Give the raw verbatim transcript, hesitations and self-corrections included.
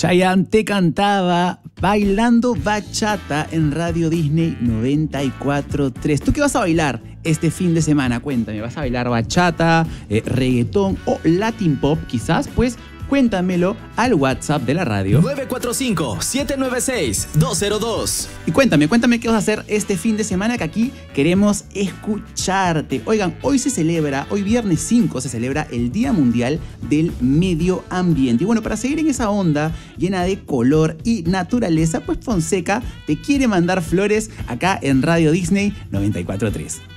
Chayanne te cantaba Bailando Bachata en Radio Disney noventa y cuatro punto tres. ¿Tú qué vas a bailar este fin de semana? Cuéntame, ¿vas a bailar bachata, eh, reggaetón o latin pop quizás? Pues cuéntamelo al WhatsApp de la radio. nueve cuatro cinco, siete nueve seis, dos cero dos. Y cuéntame, cuéntame qué vas a hacer este fin de semana, que aquí queremos escucharte. Oigan, hoy se celebra, hoy viernes cinco, se celebra el Día Mundial del Medio Ambiente. Y bueno, para seguir en esa onda llena de color y naturaleza, pues Fonseca te quiere mandar flores acá en Radio Disney noventa y cuatro punto tres.